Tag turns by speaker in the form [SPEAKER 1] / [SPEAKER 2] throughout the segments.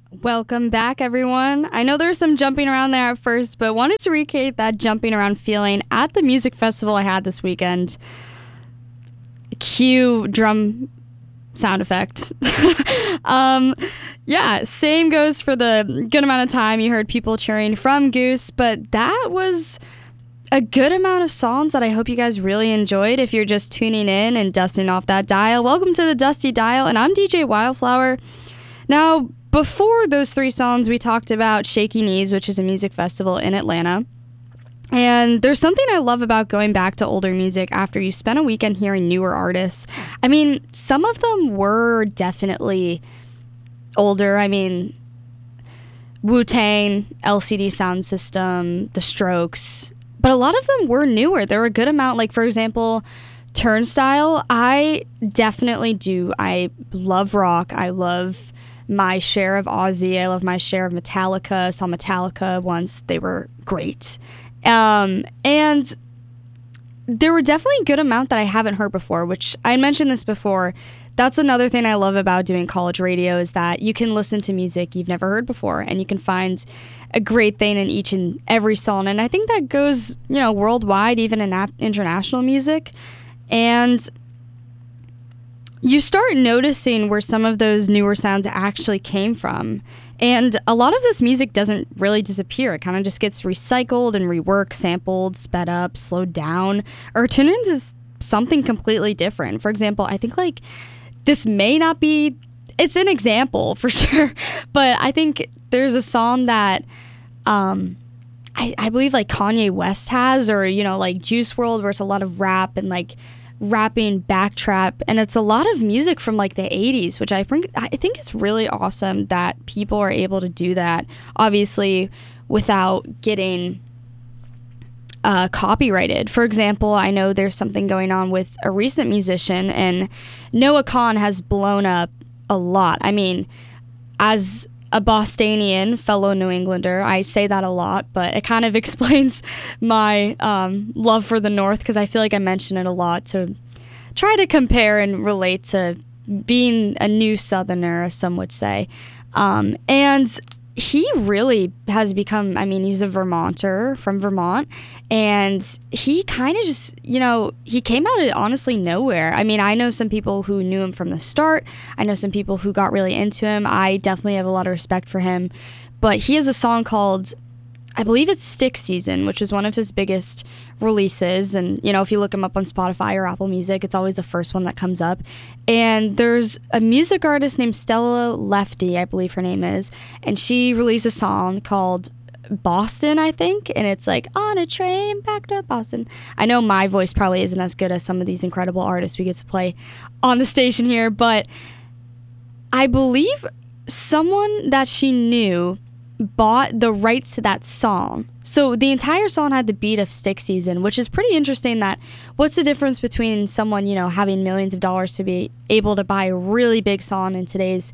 [SPEAKER 1] Welcome back, everyone. I know there's some jumping around there at first, but wanted to recreate that jumping around feeling at the music festival I had this weekend. Cue drum sound effect. Yeah, same goes for the good amount of time you heard people cheering from Goose, but that was a good amount of songs that I hope you guys really enjoyed. If you're just tuning in and dusting off that dial, welcome to the Dusty Dial, and I'm DJ Wildflower. Now, before those three songs, we talked about Shaky Knees, which is a music festival in Atlanta. And there's something I love about going back to older music after you spend a weekend hearing newer artists. I mean, some of them were definitely older. I mean, Wu-Tang, LCD Sound System, The Strokes. But a lot of them were newer. There were a good amount, like, for example, Turnstile. I definitely do. I love rock. I love my share of Ozzy. I love my share of Metallica. Saw Metallica once. They were great. And there were definitely a good amount that I haven't heard before, which I mentioned this before. That's another thing I love about doing college radio is that you can listen to music you've never heard before, and you can find a great thing in each and every song. And I think that goes, worldwide, even in international music. And you start noticing where some of those newer sounds actually came from. And a lot of this music doesn't really disappear. It kind of just gets recycled and reworked, sampled, sped up, slowed down, or turned into something completely different. For example, I think this may not be, it's an example for sure, but I think there's a song that I believe Kanye West has, or, Juice WRLD, where it's a lot of rap and rapping backtrap, and it's a lot of music from the 80s, which I think it's really awesome that people are able to do that, obviously without getting copyrighted. For example, I know there's something going on with a recent musician, and Noah Kahan has blown up a lot. I mean, as a Bostonian, fellow New Englander, I say that a lot, but it kind of explains my love for the North, because I feel like I mention it a lot to try to compare and relate to being a new Southerner, some would say. And he really has become, he's a Vermonter from Vermont, and he kind of just, he came out of honestly nowhere. I mean, I know some people who knew him from the start. I know some people who got really into him. I definitely have a lot of respect for him. But he has a song called, I believe it's Stick Season, which is one of his biggest releases. And, if you look him up on Spotify or Apple Music, it's always the first one that comes up. And there's a music artist named Stella Lefty, I believe her name is, and she released a song called Boston, I think, and it's on a train back to Boston. I know my voice probably isn't as good as some of these incredible artists we get to play on the station here, but I believe someone that she knew bought the rights to that song. So the entire song had the beat of Stick Season, which is pretty interesting. That what's the difference between someone, having millions of dollars to be able to buy a really big song in today's,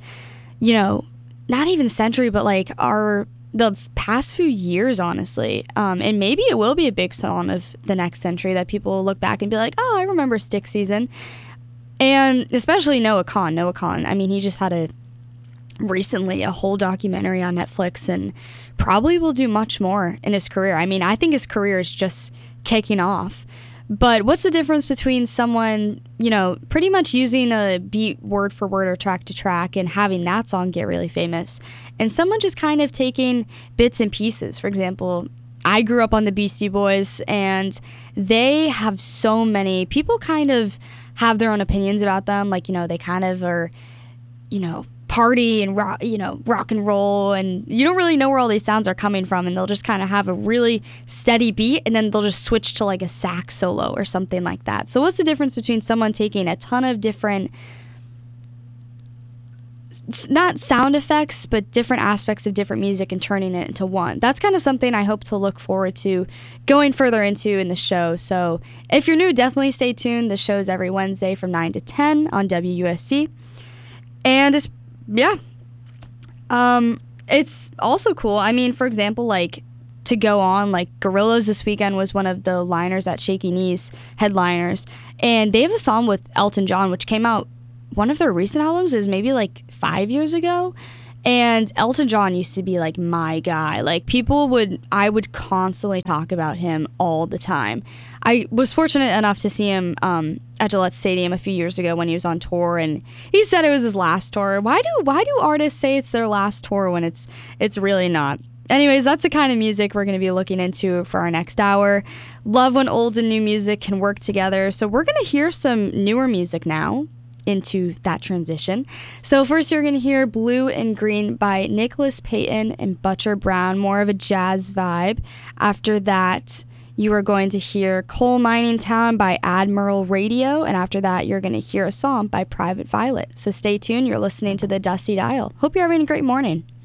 [SPEAKER 1] not even century, but the past few years, honestly. And maybe it will be a big song of the next century that people will look back and be like, oh, I remember Stick Season. And especially Noah Kahan. He just had recently a whole documentary on Netflix, and probably will do much more in his career. I think his career is just kicking off. But what's the difference between someone, pretty much using a beat word for word or track to track and having that song get really famous, and someone just kind of taking bits and pieces? For example, I grew up on the Beastie Boys, and they have so many people kind of have their own opinions about them. They kind of are, party and rock and roll, and you don't really know where all these sounds are coming from, and they'll just kind of have a really steady beat, and then they'll just switch to a sax solo or something like that. So what's the difference between someone taking a ton of different, not sound effects, but different aspects of different music and turning it into one? That's kind of something I hope to look forward to going further into in the show. So if you're new, definitely stay tuned. The show's every Wednesday from 9 to 10 on WUSC. And it's also cool. For example, to go on, Gorillaz this weekend was one of the liners at Shaky Knees, headliners, and they have a song with Elton John, which came out, one of their recent albums is maybe 5 years ago, And Elton John used to be like my guy. Like I would constantly talk about him all the time. I was fortunate enough to see him at Gillette Stadium a few years ago when he was on tour, and he said it was his last tour. Why do artists say it's their last tour when it's really not? Anyways, that's the kind of music we're going to be looking into for our next hour. Love when old and new music can work together. So we're going to hear some newer music now into that transition. So first you're going to hear Blue and Green by Nicholas Payton and Butcher Brown, more of a jazz vibe. After that, you are going to hear Coal Mining Town by Admiral Radio, and after that you're going to hear a song by Private Violet. So stay tuned, you're listening to the Dusty Dial. Hope you're having a great morning.